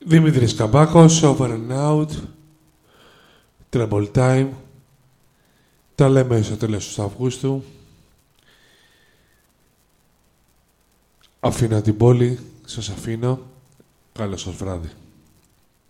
Δημήτρης Καμπάκος, Over and Out, Treble Time. Τα λέμε στο τέλος του Αυγούστου. Αφήνω την πόλη, σας αφήνω. Καλό σας βράδυ.